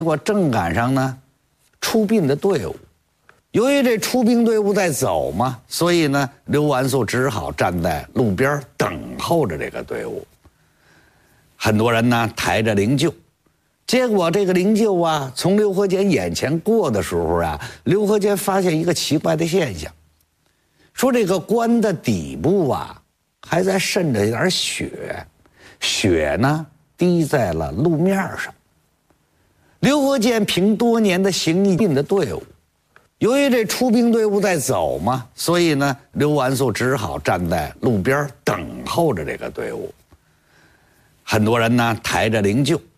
结果正赶上呢，出殡的队伍。由于这出殡队伍在走嘛，所以呢，刘完素只好站在路边等候着这个队伍。很多人呢抬着灵柩，结果这个灵柩啊从刘和简眼前过的时候啊，刘和简发现一个奇怪的现象，说这个棺的底部啊还在渗着一点血，血呢滴在了路面上。刘和简凭多年的行医殡的队伍，由于这出殡队伍在走嘛，所以呢，刘完素只好站在路边等候着这个队伍。很多人呢抬着灵柩，